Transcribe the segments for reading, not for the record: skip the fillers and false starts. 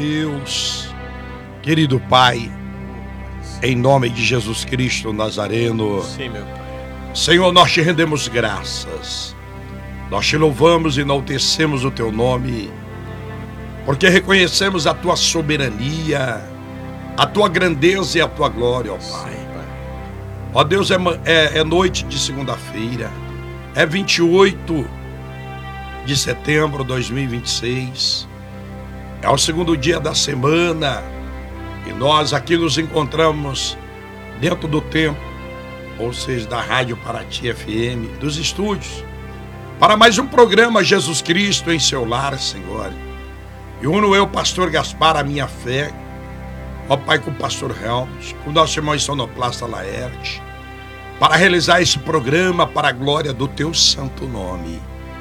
Deus, querido Pai, em nome de Jesus Cristo Nazareno. Sim, meu Pai. Senhor, nós te rendemos graças, nós te louvamos e enaltecemos o teu nome, porque reconhecemos a tua soberania, a tua grandeza e a tua glória, ó Pai. Ó Deus, é noite de segunda-feira, é 28 de setembro de 2026, é o segundo dia da semana, e nós aqui nos encontramos dentro do templo, ou seja, da Rádio Paraty FM, dos estúdios, para mais um programa Jesus Cristo em seu lar, Senhor. E uno eu, pastor Gaspar, a minha fé, ó Pai, com o pastor Helmut, com o nosso irmão sonoplasta Laerte, para realizar esse programa para a glória do teu santo nome.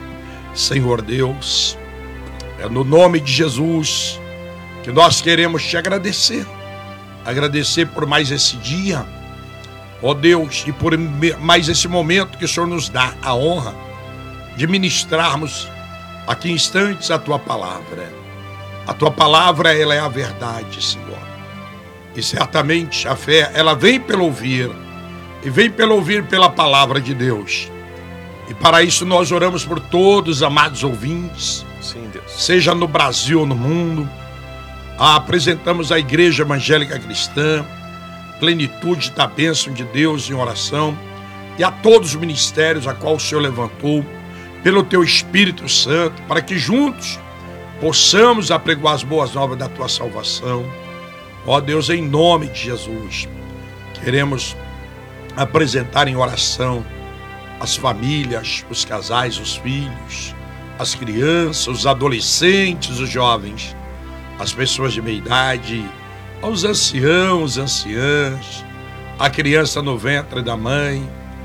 Senhor Deus, é no nome de Jesus que nós queremos te agradecer. Agradecer por mais esse dia, ó Deus, e por mais esse momento que o Senhor nos dá a honra de ministrarmos aqui em instantes a tua palavra. A tua palavra, ela é a verdade, Senhor. E certamente a fé, ela vem pelo ouvir, e vem pelo ouvir pela palavra de Deus. E para isso nós oramos por todos os amados ouvintes, Sim, Deus. seja no Brasil ou no mundo. Apresentamos a Igreja Evangélica Cristã, plenitude da bênção de Deus em oração, e a todos os ministérios a qual o Senhor levantou pelo teu Espírito Santo, para que juntos possamos apregoar as boas novas da tua salvação. Ó Deus, em nome de Jesus, queremos apresentar em oração as famílias, os casais, os filhos, as crianças, os adolescentes, os jovens, as pessoas de meia idade, aos anciãos, anciãs, a criança no ventre da mãe,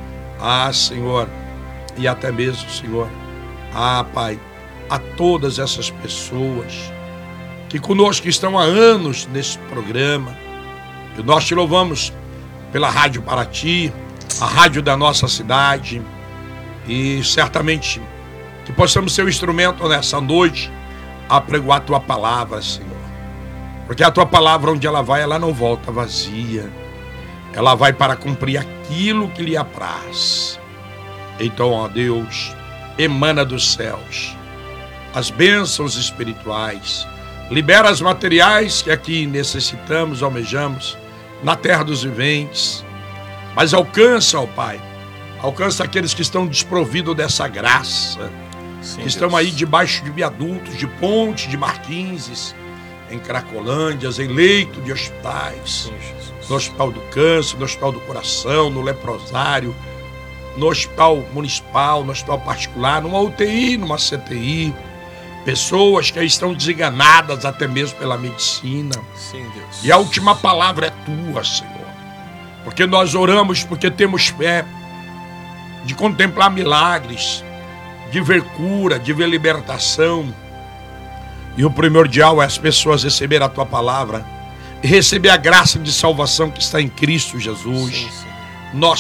Senhor, e até mesmo, Senhor, Pai, a todas essas pessoas que conosco estão há anos nesse programa. E nós te louvamos pela Rádio Paraty, a rádio da nossa cidade, e certamente que possamos ser o instrumento nessa noite a pregoar a tua palavra, Senhor. Porque a tua palavra, onde ela vai, ela não volta vazia. Ela vai para cumprir aquilo que lhe apraz. Então, ó Deus, emana dos céus as bênçãos espirituais, libera as materiais que aqui necessitamos, almejamos, na terra dos viventes, mas alcança, ó Pai, alcança aqueles que estão desprovidos dessa graça, Sim, que estão Deus. aí debaixo de viadutos, de pontes, de marquinhos, em Cracolândias, em leito de hospitais, Sim, Jesus. no Hospital do Câncer, no Hospital do Coração, no Leprosário, no Hospital Municipal, no Hospital Particular, numa UTI, numa CTI, pessoas que aí estão desenganadas até mesmo pela medicina. Sim, Deus. E a última palavra é tua, Senhor, porque nós oramos, porque temos fé de contemplar milagres, de ver cura, de ver libertação. E o primordial é as pessoas receber a tua palavra e receber a graça de salvação que está em Cristo Jesus. Sim, sim. Nós